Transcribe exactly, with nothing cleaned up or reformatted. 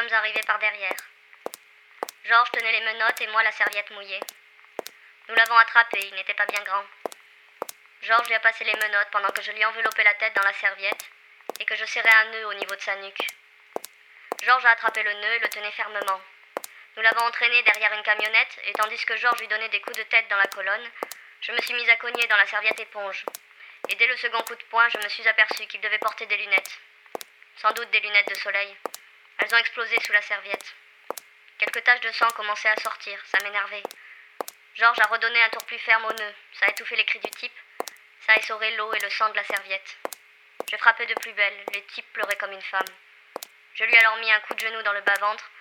sommes arrivés par derrière. Georges tenait les menottes et moi la serviette mouillée. Nous l'avons attrapé, il n'était pas bien grand. Georges lui a passé les menottes pendant que je lui enveloppais la tête dans la serviette et que je serrais un nœud au niveau de sa nuque. Georges a attrapé le nœud et le tenait fermement. Nous l'avons entraîné derrière une camionnette et tandis que Georges lui donnait des coups de tête dans la colonne, je me suis mise à cogner dans la serviette éponge. Et dès le second coup de poing, je me suis aperçue qu'il devait porter des lunettes. Sans doute des lunettes de soleil. Elles ont explosé sous la serviette. Quelques taches de sang commençaient à sortir, ça m'énervait. Georges a redonné un tour plus ferme au nœud. Ça a étouffé les cris du type. Ça a essoré l'eau et le sang de la serviette. Je frappais de plus belle. Le type pleurait comme une femme. Je lui ai alors mis un coup de genou dans le bas-ventre